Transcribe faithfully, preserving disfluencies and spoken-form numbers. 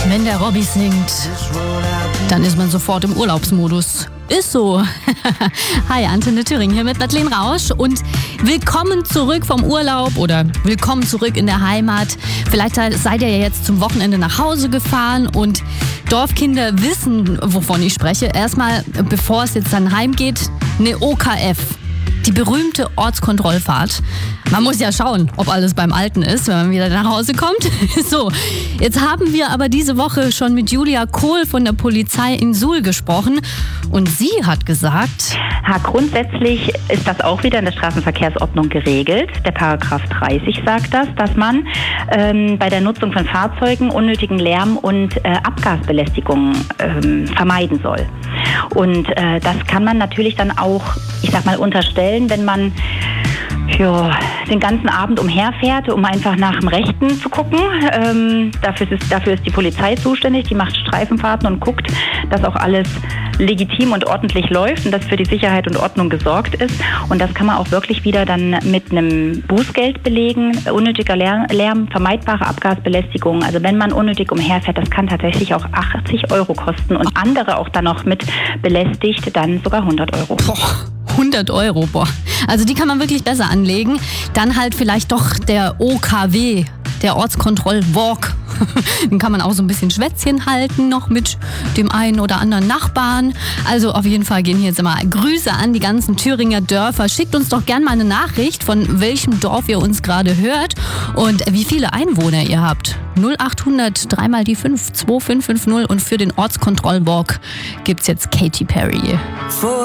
Wenn der Robby singt, dann ist man sofort im Urlaubsmodus. Ist so. Hi, Antenne Thüringen hier mit Madeleine Rausch und willkommen zurück vom Urlaub oder willkommen zurück in der Heimat. Vielleicht seid ihr ja jetzt zum Wochenende nach Hause gefahren und Dorfkinder wissen, wovon ich spreche. Erstmal, bevor es jetzt dann heimgeht, eine O K F. Die berühmte Ortskontrollfahrt. Man muss ja schauen, ob alles beim Alten ist, wenn man wieder nach Hause kommt. So, jetzt haben wir aber diese Woche schon mit Julia Kohl von der Polizei in Suhl gesprochen. Und sie hat gesagt... Ja, grundsätzlich ist das auch wieder in der Straßenverkehrsordnung geregelt. Der Paragraph dreißig sagt das, dass man ähm, bei der Nutzung von Fahrzeugen unnötigen Lärm und äh, Abgasbelästigung ähm, vermeiden soll. Und äh, das kann man natürlich dann auch, ich sag mal, unterstellen, wenn man ja, den ganzen Abend umherfährt, um einfach nach dem Rechten zu gucken. Ähm, dafür, ist, dafür ist die Polizei zuständig, die macht Streifenfahrten und guckt, dass auch alles legitim und ordentlich läuft und dass für die Sicherheit und Ordnung gesorgt ist. Und das kann man auch wirklich wieder dann mit einem Bußgeld belegen. Unnötiger Lärm, Lärm, vermeidbare Abgasbelästigung. Also wenn man unnötig umherfährt, das kann tatsächlich auch achtzig Euro kosten und andere auch dann noch mit belästigt, dann sogar hundert Euro. Boah. hundert Euro, boah. Also die kann man wirklich besser anlegen. Dann halt vielleicht doch der O K W, der Ortskontrollwalk. Den kann man auch so ein bisschen Schwätzchen halten noch mit dem einen oder anderen Nachbarn. Also auf jeden Fall gehen hier jetzt immer Grüße an die ganzen Thüringer Dörfer. Schickt uns doch gerne mal eine Nachricht, von welchem Dorf ihr uns gerade hört und wie viele Einwohner ihr habt. null achthundert, dreimal die fünf, zwei fünf fünf null und für den Ortskontrollwalk gibt's jetzt Katy Perry.